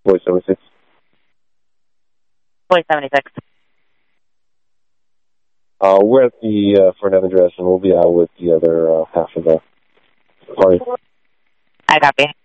Boy 76. Boy 76. We're at the front end address, and we'll be out with the other half of the party. I copy.